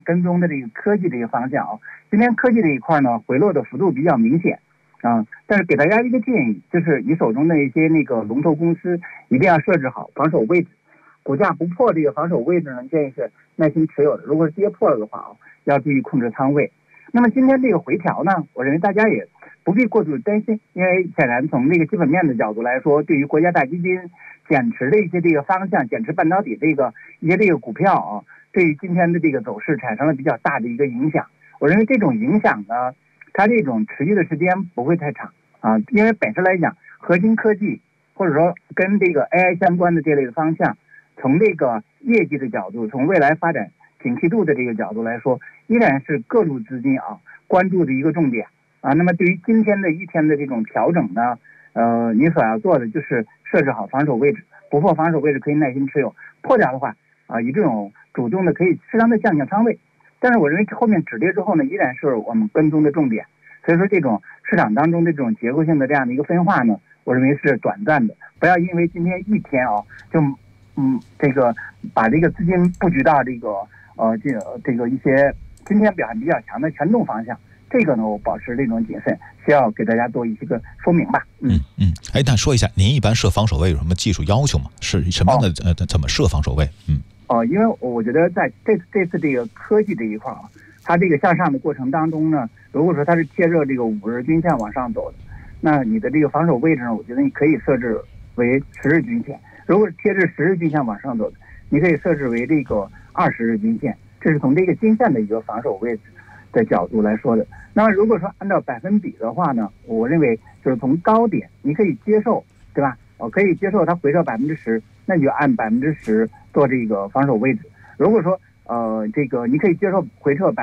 跟踪的这个科技这个方向啊。今天科技这一块呢，回落的幅度比较明显啊，但是给大家一个建议，就是你手中的一些那个龙头公司一定要设置好防守位置，股价不破这个防守位置呢，建议是耐心持有的。如果是跌破了的话啊，要注意控制仓位。那么今天这个回调呢，我认为大家也不必过度担心，因为显然从那个基本面的角度来说，对于国家大基金减持的一些这个方向，减持半导体这个一些这个股票啊，对于今天的这个走势产生了比较大的一个影响。我认为这种影响呢，它这种持续的时间不会太长啊，因为本身来讲，核心科技或者说跟这个 AI 相关的这类的方向，从这个业绩的角度，从未来发展景气度的这个角度来说，依然是各路资金啊关注的一个重点啊。那么对于今天的一天的这种调整呢，你所要做的就是设置好防守位置，不破防守位置可以耐心持有，破掉的话啊，以这种主动的可以适当的降仓位。但是我认为后面止跌之后呢，依然是我们跟踪的重点。所以说这种市场当中的这种结构性的这样的一个分化呢，我认为是短暂的，不要因为今天一天啊就这个把这个资金布局到这个这个一些今天表现比较强的权重方向。这个呢，我保持这种谨慎，需要给大家做一些个说明吧。 哎，那说一下，您一般设防守位有什么技术要求吗？是什么样的怎么设防守位？ 因为我觉得在这次这个科技这一块啊，它这个向上的过程当中呢，如果说它是贴着这个5日均线往上走的，那你的这个防守位置呢，我觉得你可以设置为10日均线；如果是贴着10日均线往上走的，你可以设置为这个20日均线。这是从这个均线的一个防守位置的角度来说的。那么如果说按照百分比的话呢，我认为就是从高点你可以接受，对吧？可以接受它回撤10%，那你就按10%做这个防守位置。如果说这个你可以接受回撤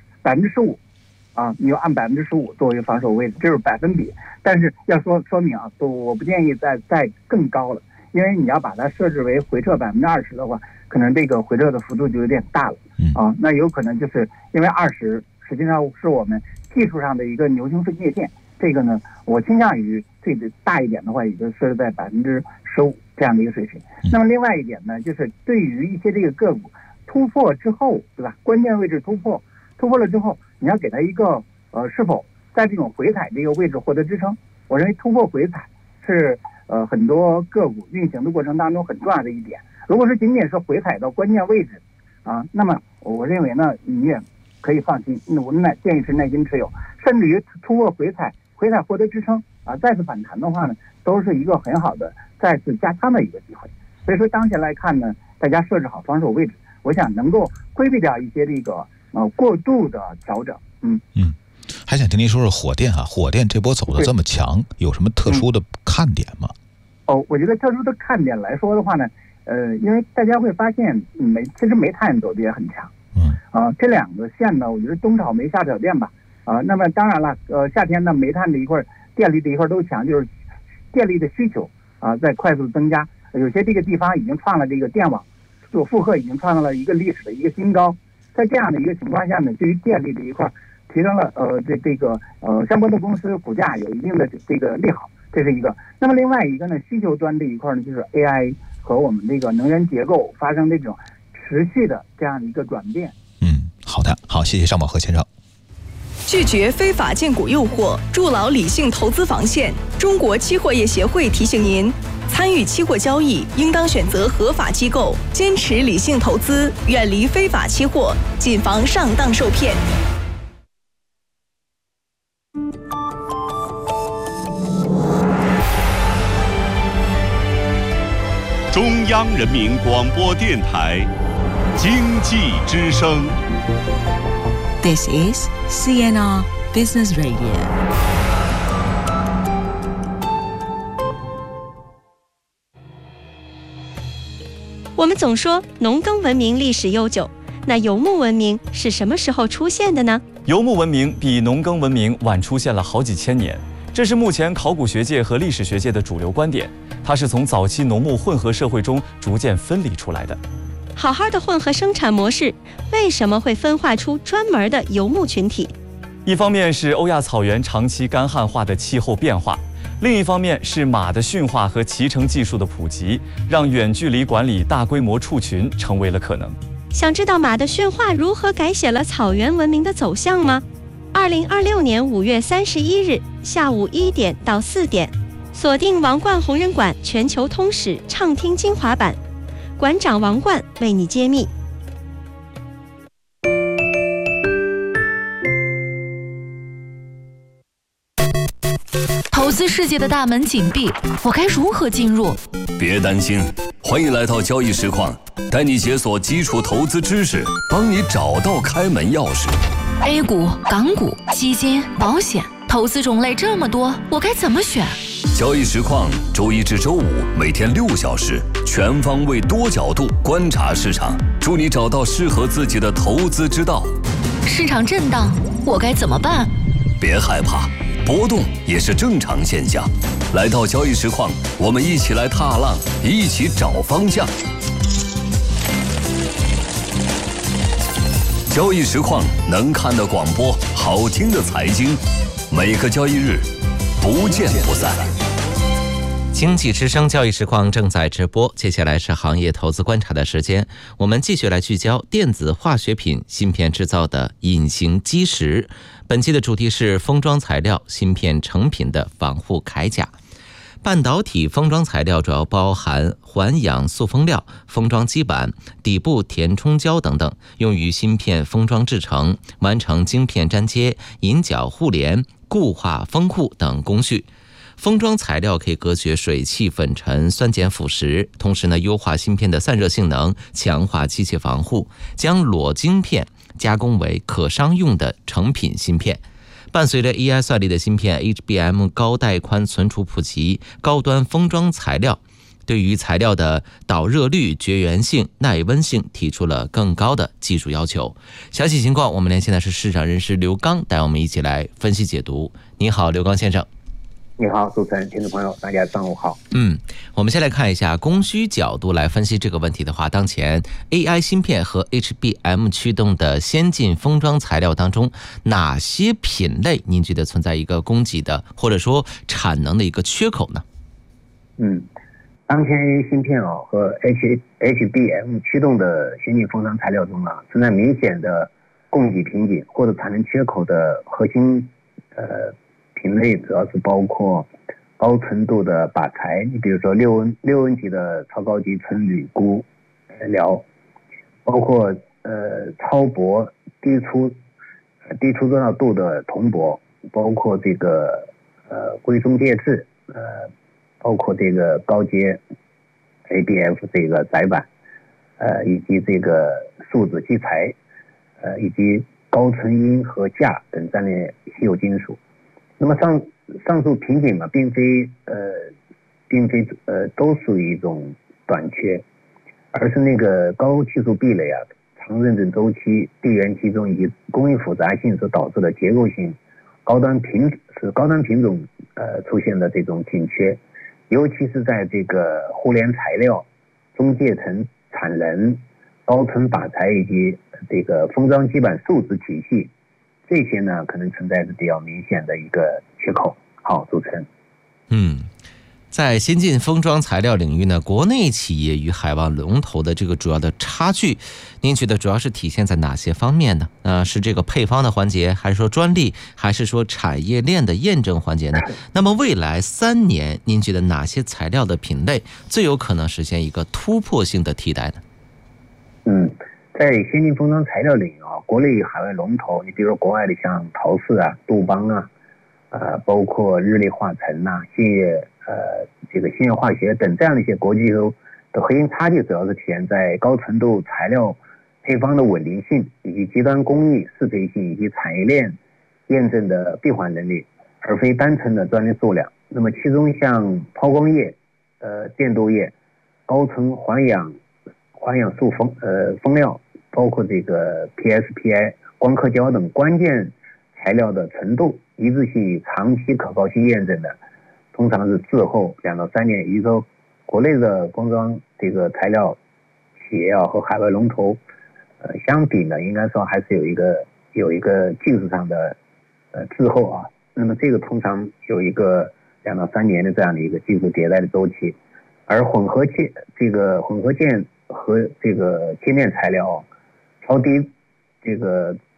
15%啊，你就按15%作为防守位置，这是百分比。但是要说明啊，我不建议再更高了，因为你要把它设置为回撤20%的话，可能这个回撤的幅度就有点大了啊。那有可能就是因为20实际上是我们技术上的一个牛熊分界线。这个呢，我倾向于这个大一点的话，也就设置在15%这样的一个水平。那么另外一点呢，就是对于一些这个个股突破之后，对吧？关键位置突破了之后，你要给它一个是否在这种回踩这个位置获得支撑。我认为突破回踩是很多个股运行的过程当中很重要的一点。如果是仅仅是回踩到关键位置啊，那么我认为呢，你也可以放心，我建议是耐心持有，甚至于突破回踩获得支撑啊，再次反弹的话呢，都是一个很好的再次加仓的一个机会。所以说当前来看呢，大家设置好防守位置，我想能够规避掉一些这个过度的调整。 还想听您说说火电啊，火电这波走的这么强，有什么特殊的看点吗？ 我觉得特殊的看点来说的话呢，因为大家会发现其实煤炭走的也很强。这两个线呢，我觉得中炒煤下炒电吧。那么当然了，夏天呢，煤炭这一块、电力这一块都强，就是电力的需求在快速增加。有些这个地方已经创了这个电网做负荷已经创造了一个历史的一个新高。在这样的一个情况下呢，对于电力这一块提升了这个相关的公司股价有一定的这个利好，这是一个。那么另外一个呢，需求端这一块呢，就是 AI 和我们这个能源结构发生这种持续的这样的一个转变。 好的，好，谢谢尚宝和先生。 拒绝非法荐股诱惑，筑牢理性投资防线。中国期货业协会提醒您，参与期货交易应当选择合法机构，坚持理性投资，远离非法期货，谨防上当受骗。 中央人民广播电台经济之声。 This is CNR Business Radio。 我们总说农耕文明历史悠久，那游牧文明是什么时候出现的呢？ 游牧文明比农耕文明晚出现了好几千年，这是目前考古学界和历史学界的主流观点。它是从早期农牧混合社会中逐渐分离出来的。 好好的混合生产模式，为什么会分化出专门的游牧群体？ 一方面是欧亚草原长期干旱化的气候变化，另一方面是马的驯化和骑乘技术的普及，让远距离管理大规模畜群成为了可能。 想知道马的驯化如何改写了草原文明的走向吗？2026年5月31日下午1点到4点，锁定王冠红人馆全球通史畅听精华版，馆长王冠为你揭秘。 投资世界的大门紧闭，我该如何进入？ 别担心，欢迎来到交易实况，带你解锁基础投资知识，帮你找到开门钥匙。 A 股、港股、基金、保险，投资种类这么多，我该怎么选？ 交易实况周一至周五每天6小时，全方位多角度观察市场，助你找到适合自己的投资之道。 市场震荡，我该怎么办？ 别害怕，波动也是正常现象。来到交易实况，我们一起来踏浪，一起找方向。交易实况能看的广播，好听的财经，每个交易日不见不散。 经济之声交易实况正在直播，接下来是行业投资观察的时间，我们继续来聚焦电子化学品芯片制造的隐形基石。本期的主题是封装材料芯片成品的防护铠甲。半导体封装材料主要包含环氧塑封料、封装基板、底部填充胶等等，用于芯片封装制成，完成晶片粘接、引脚互联、固化封护等工序。封装材料可以隔绝水汽、粉尘、酸碱腐蚀，同时优化芯片的散热性能，强化机械防护，将裸晶片加工为可商用的成品芯片。伴随着 AI 算力的芯片 HBM 高带宽存储普及，高端封装材料对于材料的导热率、绝缘性、耐温性提出了更高的技术要求。详细情况我们连线的是市场人士刘刚，带我们一起来分析解读。你好，刘刚先生。 你好，主持人、听众朋友，大家上午好。 我们先来看一下供需角度来分析这个问题的话，当前 AI 芯片和 HBM 驱动的先进封装材料当中，哪些品类您觉得存在一个供给的或者说产能的一个缺口呢？ 当前 AI 芯片和 HBM 驱动的先进封装材料中存在明显的供给瓶颈或者产能缺口的核心品类，主要是包括高纯度的靶材，你比如说六温级的超高级纯铝钴料，包括超薄低粗重要度的铜箔，包括这个硅中介质，包括这个高阶 ABF 这个载板，以及这个树脂基材，以及高纯铟和镓等3类稀有金属。那么上述瓶颈并非都属于一种短缺，而是那个高技术壁垒长认证周期、地缘集中以及工艺复杂性所导致的结构性高端品种出现的这种紧缺，尤其是在这个互联材料、中介层产能、高纯靶材以及这个封装基板树脂体系，这些可能存在着比较明显的一个缺口。好，主持人。 在先进封装材料领域国内企业与海外龙头的这个主要的差距，您觉得主要是体现在哪些方面呢？是这个配方的环节，还是说专利，还是说产业链的验证环节呢？那么未来3年，您觉得哪些材料的品类最有可能实现一个突破性的替代呢？ 在先进封装材料领域国内与海外龙头，你比如说国外的像陶氏杜邦包括日立化成这个信越化学等这样的一些国际的核心差距，主要是体现在高纯度材料配方的稳定性，以及极端工艺适配性，以及产业链验证的闭环能力，而非单纯的专利数量。那么其中像抛光液、电镀液、高纯环氧塑封料，包括这个 PSPI 光刻胶等关键材料的纯度、一致性与长期可靠性验证的，通常是滞后2到3年。也就是说，国内的封装这个材料企业和海外龙头相比应该说还是有一个技术上的滞后那么这个通常有一个2到3年的这样的一个技术迭代的周期。而混合件和这个接面材料调低这个